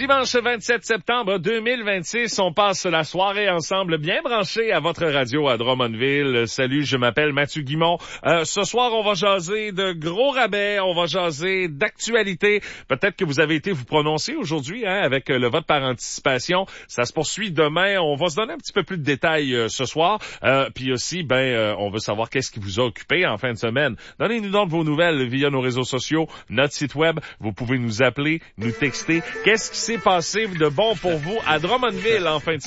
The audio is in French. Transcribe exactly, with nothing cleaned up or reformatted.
dimanche vingt-sept septembre deux mille vingt-six. On passe la soirée ensemble, bien branchés à votre radio à Drummondville. Salut, je m'appelle Mathieu Guimont. Euh, ce soir, on va jaser de gros rabais, on va jaser d'actualité. Peut-être que vous avez été vous prononcer aujourd'hui hein, avec le vote par anticipation. Ça se poursuit demain. On va se donner un petit peu plus de détails euh, ce soir. Euh, puis aussi, ben, euh, on veut savoir qu'est-ce qui vous a occupé en fin de semaine. Donnez-nous donc vos nouvelles via nos réseaux sociaux, notre site web. Vous pouvez nous appeler, nous texter. Qu'est-ce qui s'est passé de bon pour vous à Drummondville en fin de